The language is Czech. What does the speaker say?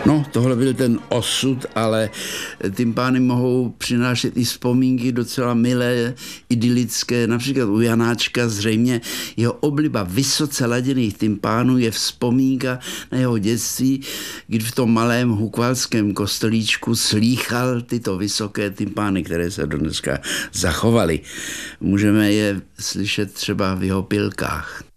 No, tohle byl ten osud, ale tympány mohou přinášet i vzpomínky docela milé, idylické. Například u Janáčka zřejmě jeho obliba vysoce laděných tympánů je vzpomínka na jeho dětství, kdy v tom malém hukvalském kostelíčku slýchal tyto vysoké tympány, které se do dneska zachovaly. Můžeme je slyšet třeba v jeho pilkách.